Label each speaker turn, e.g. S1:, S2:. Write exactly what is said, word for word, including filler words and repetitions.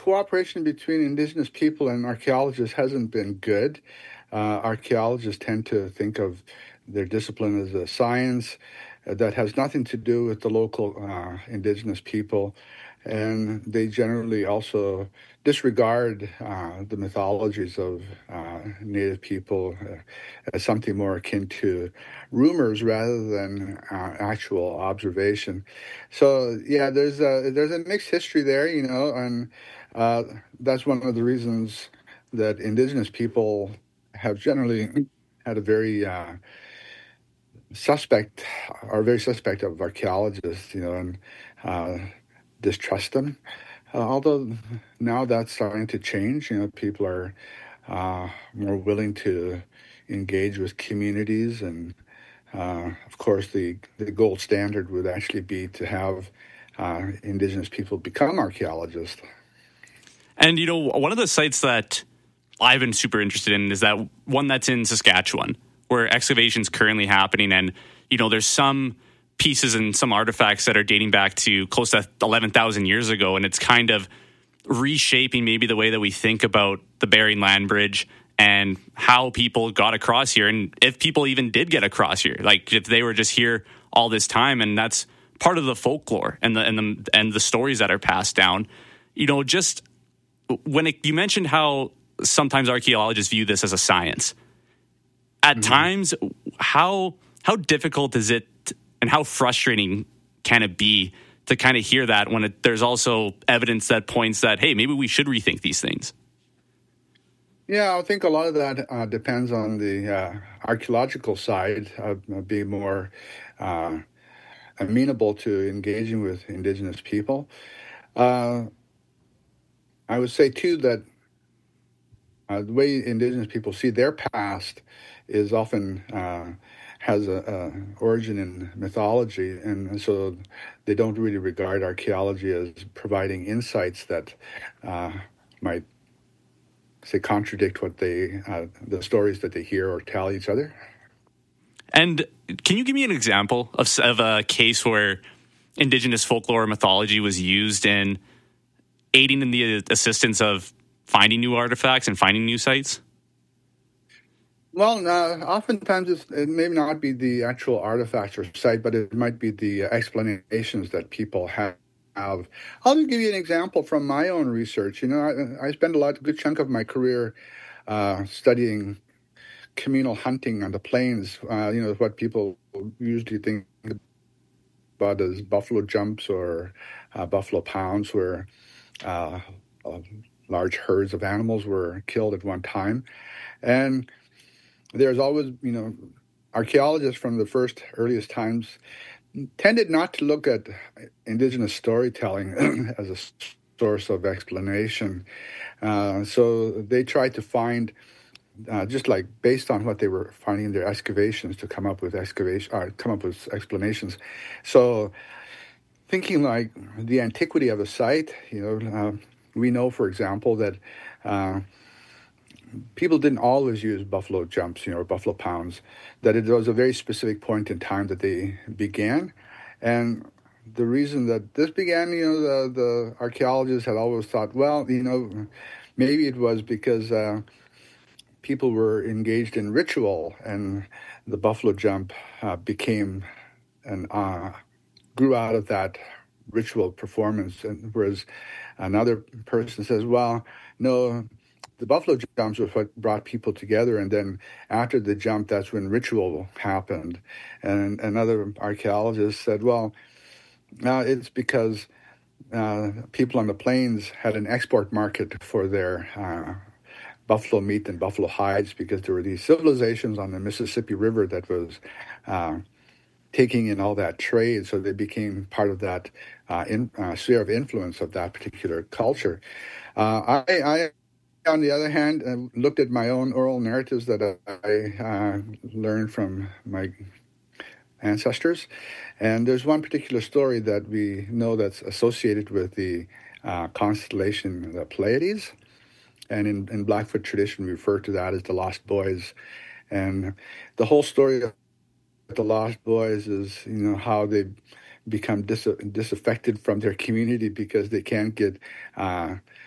S1: cooperation between Indigenous people and archaeologists hasn't been good. Uh, archaeologists tend to think of their discipline as a science uh, that has nothing to do with the local uh, Indigenous people, and they generally also disregard uh, the mythologies of uh, Native people uh, as something more akin to rumors rather than uh, actual observation. So yeah, there's a there's a mixed history there, you know, and uh, that's one of the reasons that Indigenous people have generally had a very uh, suspect, are very suspect of archaeologists, you know, and uh, distrust them. Uh, although now that's starting to change, you know, people are uh, more willing to engage with communities, and uh, of course, the the gold standard would actually be to have uh, Indigenous people become archaeologists.
S2: And you know, one of the sites that I've been super interested in is that one that's in Saskatchewan, where excavation's currently happening, and you know, there's some pieces and some artifacts that are dating back to close to eleven thousand years ago, and it's kind of reshaping maybe the way that we think about the Bering Land Bridge and how people got across here, and if people even did get across here, like if they were just here all this time. And that's part of the folklore and the and the and the stories that are passed down. You know, just when it, you mentioned how sometimes archaeologists view this as a science. At mm-hmm. times, how how difficult is it, and how frustrating can it be to kind of hear that when it, there's also evidence that points that, hey, maybe we should rethink these things?
S1: Yeah, I think a lot of that uh, depends on the uh, archaeological side of uh, being more uh, amenable to engaging with Indigenous people. Uh, I would say, too, that uh, the way Indigenous people see their past is often uh, has a, a origin in mythology, and so they don't really regard archaeology as providing insights that uh, might, say, contradict what they uh, the stories that they hear or tell each other.
S2: And can you give me an example of, of a case where Indigenous folklore or mythology was used in aiding in the assistance of finding new artifacts and finding new sites?
S1: Well, uh, oftentimes it's, it may not be the actual artifacts or site, but it might be the explanations that people have. I'll just give you an example from my own research. You know, I, I spent a lot, a good chunk of my career uh, studying communal hunting on the plains. Uh, you know, what people usually think about as buffalo jumps or uh, buffalo pounds, where uh, uh, large herds of animals were killed at one time. And there's always, you know, archaeologists from the first earliest times tended not to look at Indigenous storytelling as a source of explanation. Uh, so they tried to find, uh, just like based on what they were finding in their excavations, to come up with excavation, uh, come up with explanations. So thinking like the antiquity of a site, you know, uh, we know, for example, that uh, people didn't always use buffalo jumps, you know, or buffalo pounds, that it was a very specific point in time that they began. And the reason that this began, you know, the, the archaeologists had always thought, well, you know, maybe it was because uh, people were engaged in ritual, and the buffalo jump uh, became and uh, grew out of that ritual performance. And whereas another person says, well, no, the buffalo jumps was what brought people together, and then after the jump, that's when ritual happened. And another archaeologist said, well, uh, it's because uh, people on the plains had an export market for their uh, buffalo meat and buffalo hides, because there were these civilizations on the Mississippi River that was uh, taking in all that trade, so they became part of that uh, in, uh, sphere of influence of that particular culture. Uh, I, I on the other hand, I looked at my own oral narratives that I uh, learned from my ancestors. And there's one particular story that we know that's associated with the uh, constellation, the Pleiades. And in, in Blackfoot tradition, we refer to that as the Lost Boys. And the whole story of the Lost Boys is, you know, how they become dis- disaffected from their community because they can't get uh,